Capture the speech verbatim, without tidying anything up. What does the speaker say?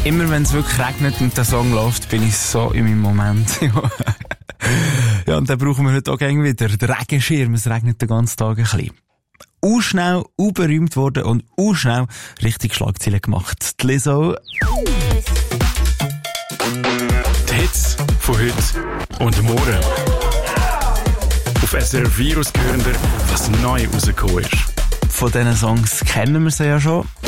Immer wenn es wirklich regnet und der Song läuft, bin ich so in meinem Moment. Ja, und dann brauchen wir heute auch gerne wieder den Regenschirm. Es regnet den ganzen Tag ein bisschen. U schnell, u berühmt worden und u schnell richtig Schlagzeilen gemacht. Die Lizzo. Die Hits von heute und morgen. Auf S R F Virus hören wir, was neu rausgekommen ist. Von diesen Songs kennen wir sie ja schon.